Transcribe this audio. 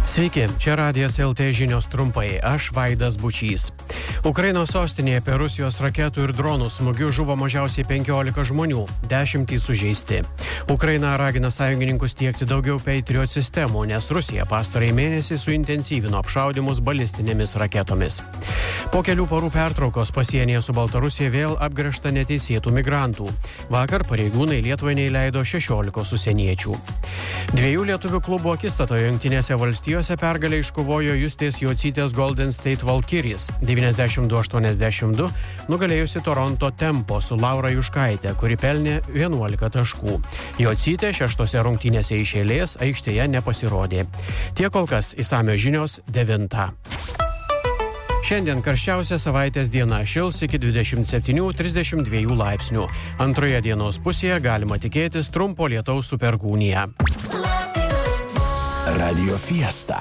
Sveiki, čia Radijas LT žinios trumpai, aš Vaidas Bučys. Ukrainos sostinėje per Rusijos raketų ir dronų smūgių žuvo mažiausiai 15 žmonių, 10 sužeisti. Ukraina ragina sąjungininkus tiekti daugiau Patriot sistemų, nes Rusija pastarąjį mėnesį suintensyvino apšaudymus balistinėmis raketomis. Po kelių parų pertraukos pasienyje su Baltarusija vėl apgręžta neteisėtų migrantų. Vakar pareigūnai Lietuvai neįleido 16 užsieniečių. Dviejų lietuvių klubų akistatoje Jungtinėse valstijose pergalę iškovojo Justės Jocytės Golden State Valkyries 92-82, nugalėjusi Toronto Tempo su Laura Juškaitė, kuri pelnė 11 taškų. Jocytė 6 rungtynėse iš eilės aikštėje nepasirodė. Tiek kol kas, išsamios žinios 9. Šiandien karščiausia savaitės diena, šils iki 27-32 laipsnių. Antroje dienos pusėje galima tikėtis trumpo lietaus su perkūnija. Radio Fiesta.